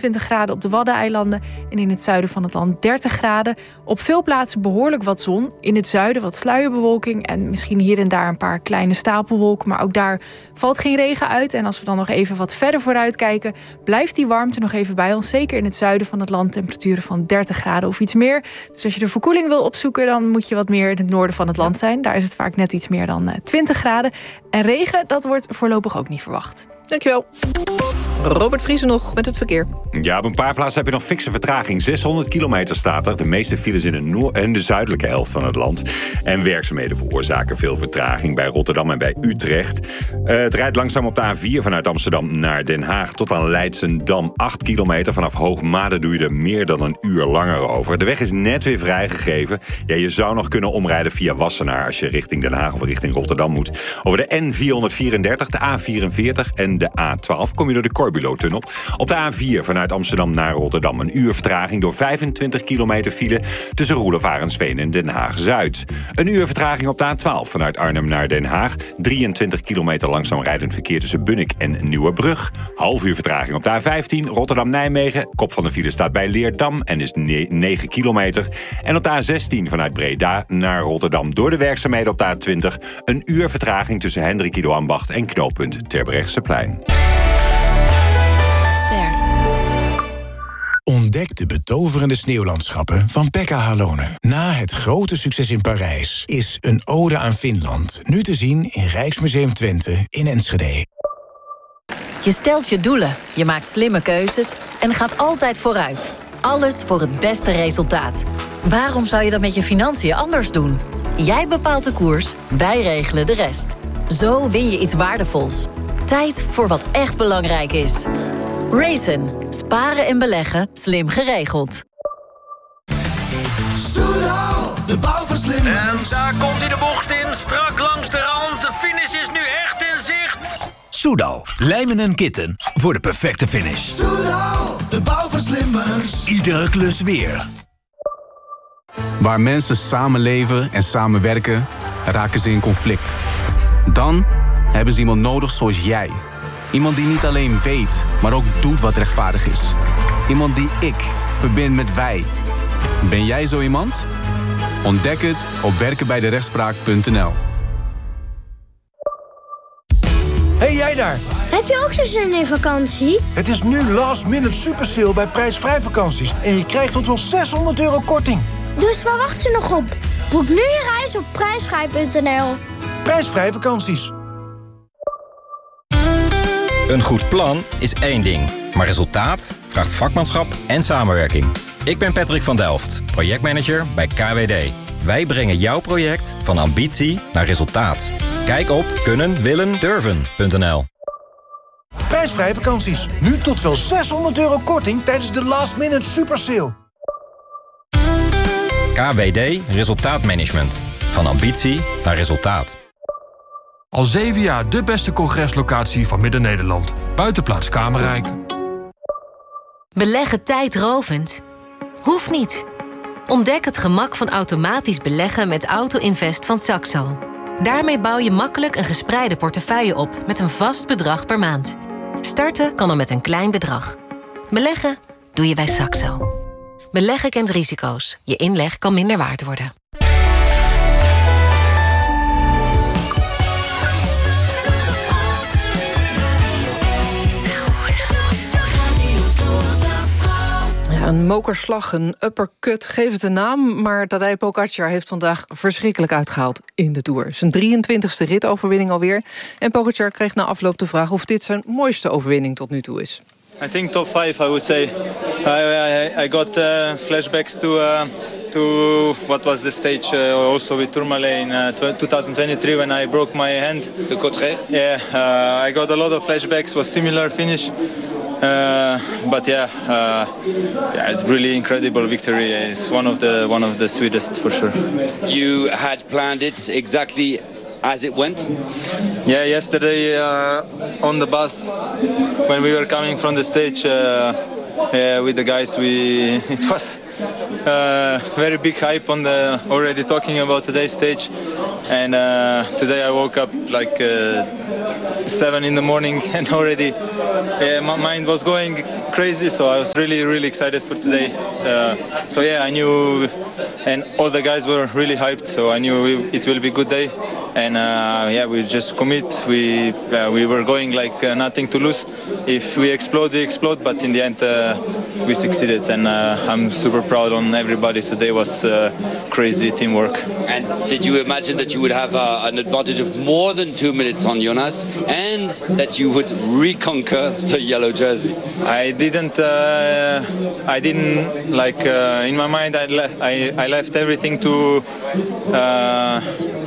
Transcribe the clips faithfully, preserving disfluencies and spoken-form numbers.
vijfentwintig graden op de Waddeneilanden en in het zuiden van het land dertig graden. Op veel plaatsen behoorlijk wat zon. In het zuiden wat sluierbewolking en misschien hier en daar een paar kleine stapelwolken. Maar ook daar valt geen regen uit. En als we dan nog even wat verder vooruit kijken, blijft die warmte nog even bij ons. Zeker in het zuiden van het land temperaturen van dertig graden of iets meer. Dus als je de verkoeling wil opzoeken, dan moet je wat meer in het noorden van het land zijn. Daar is het vaak net iets meer dan twintig graden. En regen, dat wordt voorlopig ook niet verwacht. Dankjewel. Robert Vriesen nog met het verkeer. Ja, op een paar plaatsen heb je nog fikse vertraging. zeshonderd kilometer staat er. De meeste files in de, noor- en de zuidelijke helft van het land. En werkzaamheden veroorzaken veel vertraging bij Rotterdam en bij Utrecht. Uh, het rijdt langzaam op de A vier vanuit Amsterdam naar Den Haag tot aan Leidschendam. acht kilometer. Vanaf Hoogmade doe je er meer dan een uur langer over. De weg is net weer vrijgegeven. Ja, je zou nog kunnen omrijden via Wassenaar als je richting Den Haag of richting Rotterdam moet. Over de N vierhonderdvierendertig, de A vierenveertig en de A twaalf kom je door de Corbulo-tunnel. Op de A vier vanuit Amsterdam naar Rotterdam een uur vertraging door vijfentwintig kilometer file tussen Roelof Arendsveen en Den Haag-Zuid. Een uur vertraging op de A twaalf vanuit Arnhem naar Den Haag. drieëntwintig kilometer langzaam rijdend verkeer tussen Bunnik en Nieuwerbrug. Half uur vertraging op de A vijftien Rotterdam-Nijmegen. Kop van de file staat bij Leerdam en is negen kilometer. En op de A zestien vanuit Breda naar Rotterdam door de werkzaamheden op de A twintig. Een uur vertraging tussen Hendrik Ido Ambacht en knooppunt Terbrechtseplein. Ontdek de betoverende sneeuwlandschappen van Pekka Halonen. Na het grote succes in Parijs is Een ode aan Finland nu te zien in Rijksmuseum Twente in Enschede. Je stelt je doelen, je maakt slimme keuzes en gaat altijd vooruit. Alles voor het beste resultaat. Waarom zou je dat met je financiën anders doen? Jij bepaalt de koers, wij regelen de rest. Zo win je iets waardevols. Tijd voor wat echt belangrijk is. Raisin. Sparen en beleggen. Slim geregeld. Soudal, de bouwverslimmers. En daar komt hij de bocht in. Strak langs de rand. De finish is nu echt in zicht. Soudal. Lijmen en kitten voor de perfecte finish. Soudal, de bouwverslimmers. Iedere klus weer. Waar mensen samenleven en samenwerken, raken ze in conflict. Dan hebben ze iemand nodig zoals jij. Iemand die niet alleen weet, maar ook doet wat rechtvaardig is. Iemand die ik verbind met wij. Ben jij zo iemand? Ontdek het op werken bij de rechtspraak punt n l. Hey jij daar! Heb je ook zo zin in vakantie? Het is nu last minute super sale bij prijsvrij vakanties. En je krijgt tot wel zeshonderd euro korting. Dus waar wacht je nog op? Boek nu je reis op prijsvrij punt n l. Prijsvrij vakanties. Een goed plan is één ding, maar resultaat vraagt vakmanschap en samenwerking. Ik ben Patrick van Delft, projectmanager bij K W D. Wij brengen jouw project van ambitie naar resultaat. Kijk op kunnen willen durven punt n l. Prijsvrij vakanties. Nu tot wel zeshonderd euro korting tijdens de last minute super sale. K W D Resultaatmanagement. Van ambitie naar resultaat. Al zeven jaar de beste congreslocatie van Midden-Nederland. Buitenplaats Kamerrijk. Beleggen tijdrovend? Hoeft niet. Ontdek het gemak van automatisch beleggen met Auto-Invest van Saxo. Daarmee bouw je makkelijk een gespreide portefeuille op met een vast bedrag per maand. Starten kan al met een klein bedrag. Beleggen doe je bij Saxo. Beleggen kent risico's. Je inleg kan minder waard worden. Ja, een mokerslag, een uppercut, geef het een naam. Maar Tadej Pogacar heeft vandaag verschrikkelijk uitgehaald in de Tour. Zijn drieëntwintigste ritoverwinning alweer. En Pogacar kreeg na afloop de vraag of dit zijn mooiste overwinning tot nu toe is. I think top five, I would say. I, I, I got uh, flashbacks to uh, to what was the stage uh, also with Tourmalet in uh, twenty twenty-three when I broke my hand. De Cotteret? Yeah, uh, I got a lot of flashbacks. Was similar finish. Uh, but yeah, uh, yeah, it's really incredible victory. It's one of the one of the sweetest for sure. You had planned it exactly as it went? Yeah, yesterday uh, on the bus when we were coming from the stage uh, yeah, with the guys, we it was uh, very big hype on the already talking about today's stage. And uh, today I woke up like uh, seven in the morning and already yeah, my mind was going crazy. So I was really, really excited for today. So, so yeah, I knew, and all the guys were really hyped. So I knew it will be a good day. And uh, yeah, we just commit. We uh, we were going like uh, nothing to lose. If we explode, we explode. But in the end, uh, we succeeded, and uh, I'm super proud on everybody. Today was uh, crazy teamwork. And did you imagine that you would have uh, an advantage of more than two minutes on Jonas, and that you would reconquer the yellow jersey? I didn't. Uh, I didn't like uh, in my mind. I, le- I I left everything to. Uh,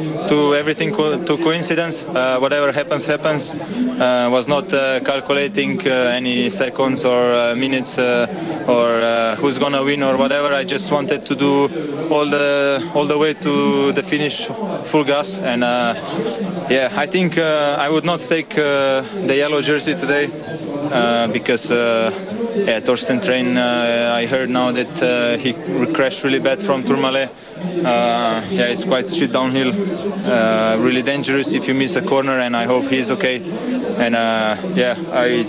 to everything co- to coincidence. Uh, whatever happens, happens. Uh, was not uh, calculating uh, any seconds or uh, minutes uh, or uh, who's gonna win or whatever. I just wanted to do all the all the way to the finish, full gas. And uh, yeah, I think uh, I would not take uh, the yellow jersey today uh, because uh, yeah, Torsten Train. Uh, I heard now that uh, he crashed really bad from Tourmalet. Uh, yeah, it's quite shit downhill, uh, really dangerous if you miss a corner, and I hope he's okay. And uh, yeah, I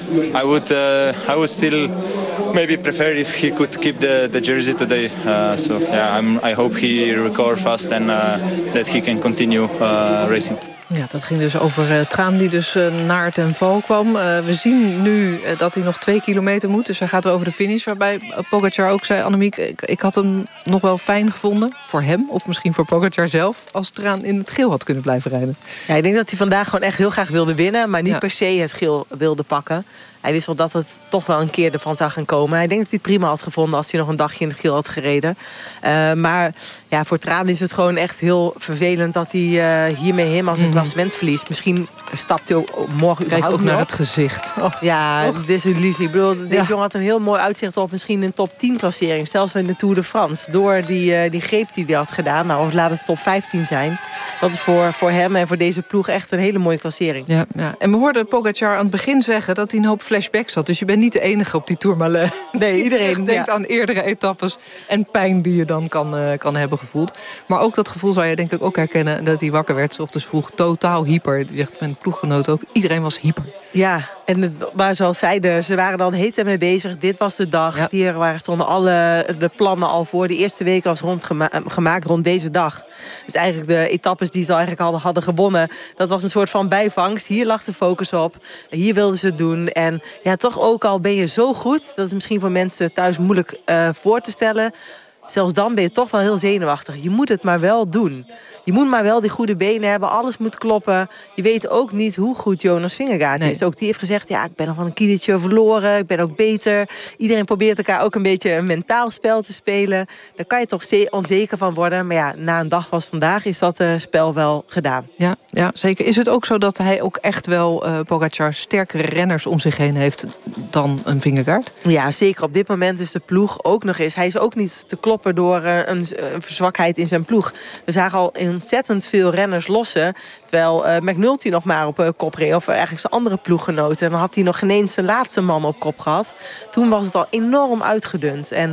I would uh, I would still maybe prefer if he could keep the, the jersey today. Uh, so yeah, I'm, I hope he recover fast and uh, that he can continue uh, racing. Ja, dat ging dus over uh, Traan die dus uh, naar ten val kwam. Uh, we zien nu uh, dat hij nog twee kilometer moet. Dus hij gaat over de finish. Waarbij uh, Pogacar ook zei, Annemiek, ik, ik had hem nog wel fijn gevonden. Voor hem, of misschien voor Pogacar zelf. Als Traan in het geel had kunnen blijven rijden. Ja, ik denk dat hij vandaag gewoon echt heel graag wilde winnen. Maar niet ja. per se het geel wilde pakken. Hij wist wel dat het toch wel een keer ervan zou gaan komen. Hij denkt dat hij het prima had gevonden als hij nog een dagje in het geel had gereden. Uh, maar ja, voor Traan is het gewoon echt heel vervelend dat hij uh, hiermee hem als een mm. klassement verliest. Misschien stapt hij ook morgen Kijk überhaupt ook naar op. het gezicht. Oh. Ja, Och. desillusie. Ik bedoel, deze Ja. jongen had een heel mooi uitzicht op misschien een top tien klassering. Zelfs in de Tour de France. Door die, uh, die greep die hij had gedaan. Nou, of laat het top vijftien zijn. Dat is voor, voor hem en voor deze ploeg echt een hele mooie klassering. Ja, ja. En we hoorden Pogacar aan het begin zeggen dat hij een hoop flashbacks had. Dus je bent niet de enige op die Tourmalet. Nee, iedereen denkt ja. aan eerdere etappes en pijn die je dan kan, uh, kan hebben gevoeld. Maar ook dat gevoel zou je denk ik ook herkennen dat hij wakker werd 's ochtends vroeg. Totaal hyper. Die zegt mijn ploeggenoot ook. Iedereen was hyper. Ja, en het, maar zoals zeiden, ze waren dan heet ermee bezig. Dit was de dag. Ja. Hier waren, stonden alle de plannen al voor. De eerste week was rondgemaakt rond deze dag. Dus eigenlijk de etappes die ze eigenlijk hadden, hadden gewonnen. Dat was een soort van bijvangst. Hier lag de focus op. Hier wilden ze het doen. En ja, toch ook al ben je zo goed. Dat is misschien voor mensen thuis moeilijk uh, voor te stellen. Zelfs dan ben je toch wel heel zenuwachtig. Je moet het maar wel doen. Je moet maar wel die goede benen hebben. Alles moet kloppen. Je weet ook niet hoe goed Jonas Vingegaard nee. is. Ook die heeft gezegd, ja, ik ben nog wel een kilootje verloren. Ik ben ook beter. Iedereen probeert elkaar ook een beetje een mentaal spel te spelen. Daar kan je toch onzeker van worden. Maar ja, na een dag als vandaag is dat uh, spel wel gedaan. Ja, ja, zeker. Is het ook zo dat hij ook echt wel, uh, Pogacar, sterkere renners om zich heen heeft dan een Vingegaard? Ja, zeker. Op dit moment is de ploeg ook nog eens. Hij is ook niet te kloppen door uh, een, een verzwakheid in zijn ploeg. We zagen al ontzettend veel renners lossen. Terwijl uh, McNulty nog maar op uh, kop reed. Of eigenlijk zijn andere ploeggenoten. En dan had hij nog geen eens zijn laatste man op kop gehad. Toen was het al enorm uitgedund. En,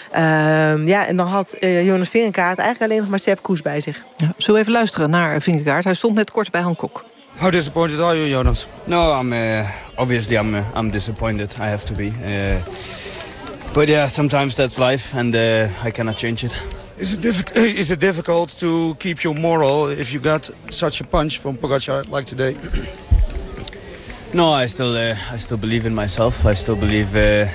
uh, ja, en dan had uh, Jonas Vingegaard eigenlijk alleen nog maar Sepp Kuss bij zich. Ja, zullen we even luisteren naar Vingegaard? Hij stond net kort bij Han Kok. How disappointed are you, Jonas? No, I'm uh, obviously I'm uh, I'm disappointed. I have to be. Uh, but yeah, sometimes that's life, and uh, I cannot change it. Is it, diffi- is it difficult to keep your moral if you got such a punch from Pogacar like today? No, I still uh, I still believe in myself. I still believe uh,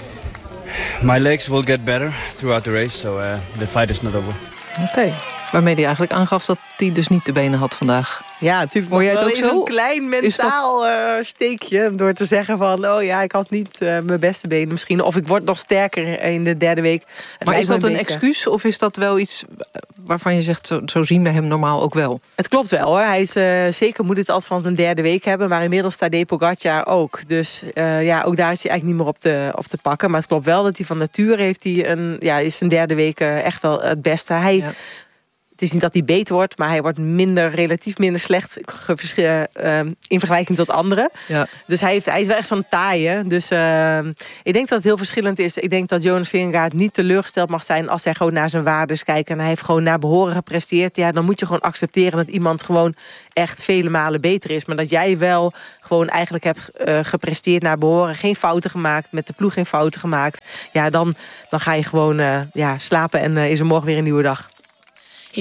my legs will get better throughout the race. So uh, the fight is not over. Oké, okay. Waarmee hij eigenlijk aangaf dat hij dus niet de benen had vandaag. Ja, natuurlijk. Hoor jij het ook zo? Een klein mentaal dat... uh, steekje door te zeggen van, oh ja, ik had niet uh, mijn beste benen misschien. Of ik word nog sterker in de derde week. Het maar is dat een, een excuus of is dat wel iets waarvan je zegt, zo, zo zien we hem normaal ook wel? Het klopt wel hoor. Hij is, uh, zeker moet het altijd van een derde week hebben. Maar inmiddels staat Pogacar ook. Dus uh, ja, ook daar is hij eigenlijk niet meer op te, op te pakken. Maar het klopt wel dat hij van nature heeft hij een, ja, is een derde week uh, echt wel het beste. Hij... Ja. Het het is niet dat hij beter wordt, maar hij wordt minder, relatief minder slecht uh, uh, in vergelijking tot anderen. Ja. Dus hij, heeft, hij is wel echt zo'n taaie. Dus uh, ik denk dat het heel verschillend is. Ik denk dat Jonas Vingegaard niet teleurgesteld mag zijn als hij gewoon naar zijn waardes kijkt en hij heeft gewoon naar behoren gepresteerd. Ja, dan moet je gewoon accepteren dat iemand gewoon echt vele malen beter is. Maar dat jij wel gewoon eigenlijk hebt uh, gepresteerd naar behoren, geen fouten gemaakt, met de ploeg geen fouten gemaakt. Ja, dan, dan ga je gewoon uh, ja, slapen en uh, is er morgen weer een nieuwe dag.